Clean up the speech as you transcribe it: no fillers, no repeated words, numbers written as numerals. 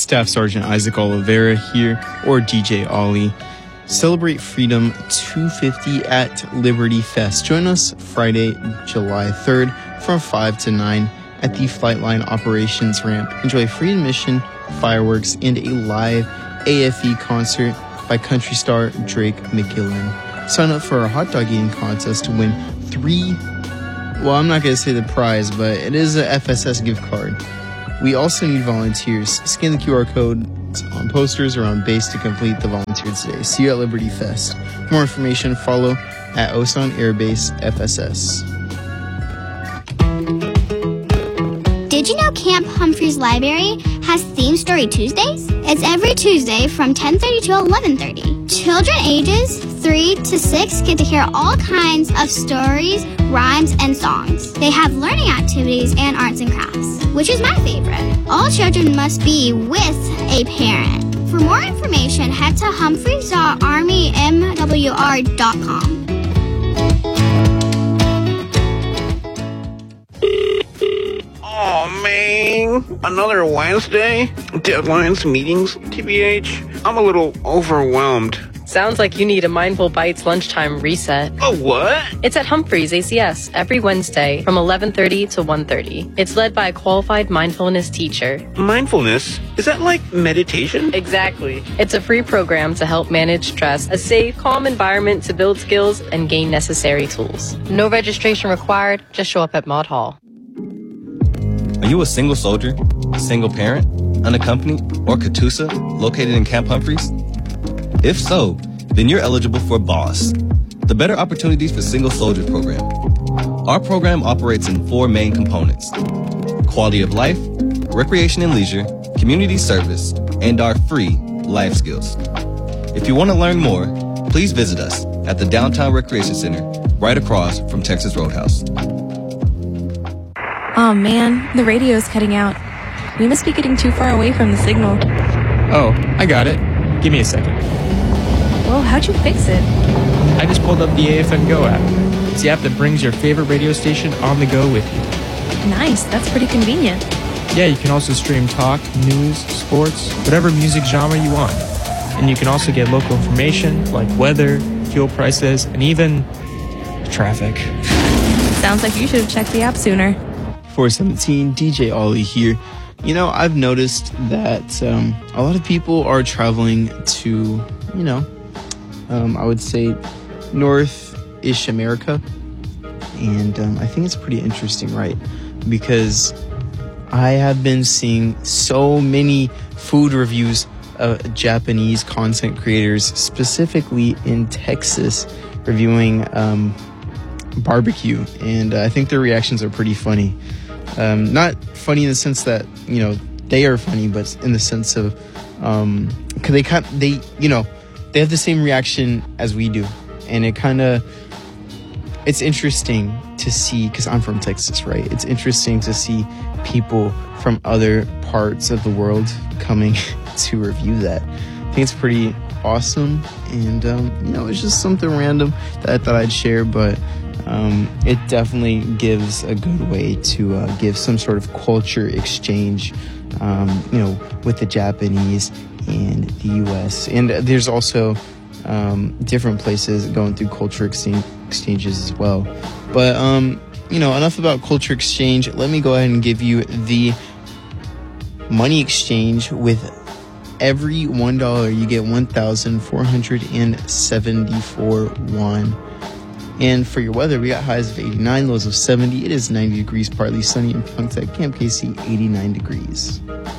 Staff Sergeant Isaac Oliveira here, or DJ Ollie. Celebrate Freedom 250 at Liberty Fest. Join us Friday, July 3rd from 5 to 9 at the Flightline Operations Ramp. Enjoy free admission, fireworks, and a live AFE concert by country star Drake McGillen. Sign up for our hot dog eating contest to win I'm not going to say the prize, but it is a FSS gift card. We also need volunteers. Scan the QR code on posters or on base to complete the volunteer today. See you at Liberty Fest. For more information, follow at Osan Air Base FSS. Did you know Camp Humphreys Library has Theme Story Tuesdays? It's every Tuesday from 10:30 to 11:30. Children ages 3 to 6 get to hear all kinds of stories, rhymes, and songs. They have learning activities and arts and crafts, which is my favorite. All children must be with a parent. For more information, head to humphreys.armymwr.com. Oh man, another Wednesday? Deadlines, meetings, TBH. I'm a little overwhelmed. Sounds like you need a Mindful Bites lunchtime reset. A what? It's at Humphreys ACS every Wednesday from 11:30 to 1:30. It's led by a qualified mindfulness teacher. Mindfulness? Is that like meditation? Exactly. It's a free program to help manage stress, a safe, calm environment to build skills and gain necessary tools. No registration required. Just show up at Maud Hall. Are you a single soldier, a single parent, unaccompanied, or Katusa located in Camp Humphreys? If so, then you're eligible for BOSS, the Better Opportunities for Single Soldiers program. Our program operates in 4 main components: quality of life, recreation and leisure, community service, and our free life skills. If you want to learn more, please visit us at the Downtown Recreation Center right across from Texas Roadhouse. Oh man, the radio's cutting out. We must be getting too far away from the signal. Oh, I got it. Give me a second. Whoa, how'd you fix it? I just pulled up the AFN Go app. It's the app that brings your favorite radio station on the go with you. Nice, that's pretty convenient. Yeah, you can also stream talk, news, sports, whatever music genre you want. And you can also get local information like weather, fuel prices, and even traffic. Sounds like you should have checked the app sooner. 417, DJ Ollie here. You know, I've noticed that a lot of people are traveling to, I would say North-ish America. And I think it's pretty interesting, right? Because I have been seeing so many food reviews of Japanese content creators, specifically in Texas, reviewing barbecue. And I think their reactions are pretty funny. Not funny in the sense that, they are funny, but in the sense of, cause they have the same reaction as we do. And it's interesting to see, cause I'm from Texas, right? It's interesting to see people from other parts of the world coming to review that. I think it's pretty awesome. And, it's just something random that I thought I'd share, but it definitely gives a good way to give some sort of culture exchange, with the Japanese and the U.S. And there's also different places going through culture exchanges as well. But, enough about culture exchange. Let me go ahead and give you the money exchange. With every $1, you get 1,474 won. And for your weather, we got highs of 89, lows of 70. It is 90 degrees, partly sunny in Pyeongtaek, Camp KC, 89 degrees.